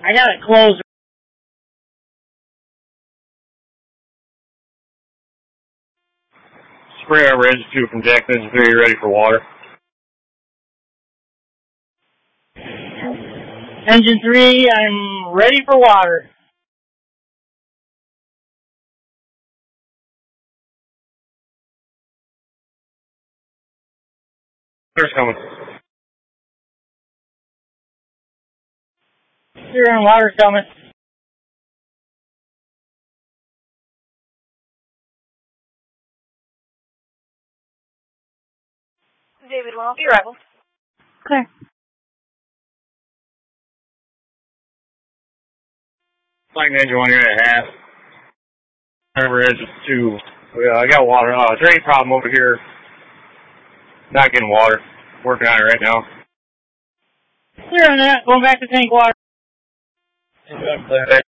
I got it closed. Spray over engine 2 from Jack Engine 3, ready for water. Engine 3, I'm ready for water. Water's coming. Steering, water's coming. David, well, be arrival. Clear. Flying engine 1 here at half. Over engine 2. I got water. Drain problem over here. Not getting water. Working on it right now. Clear on that. Going back to tank water.